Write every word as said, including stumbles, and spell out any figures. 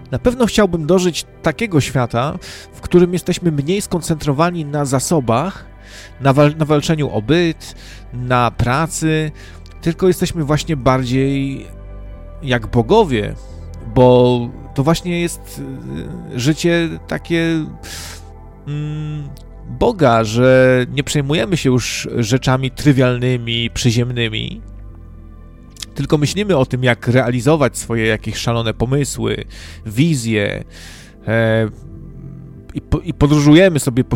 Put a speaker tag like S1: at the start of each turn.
S1: Na pewno chciałbym dożyć takiego świata, w którym jesteśmy mniej skoncentrowani na zasobach, na, wal- na walczeniu o byt, na pracy, tylko jesteśmy właśnie bardziej jak bogowie, bo to właśnie jest życie takie mm, Boga, że nie przejmujemy się już rzeczami trywialnymi, przyziemnymi, tylko myślimy o tym, jak realizować swoje jakieś szalone pomysły, wizje e, i, po, i podróżujemy sobie po